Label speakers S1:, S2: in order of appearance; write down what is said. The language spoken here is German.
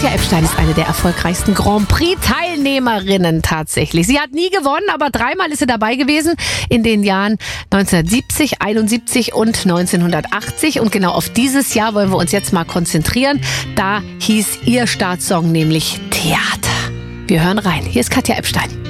S1: Katja Epstein ist eine der erfolgreichsten Grand Prix-Teilnehmerinnen tatsächlich. Sie hat nie gewonnen, aber dreimal ist sie dabei gewesen in den Jahren 1970, 71 und 1980. Und genau auf dieses Jahr wollen wir uns jetzt mal konzentrieren. Da hieß ihr Startsong nämlich Theater. Wir hören rein. Hier ist Katja Epstein.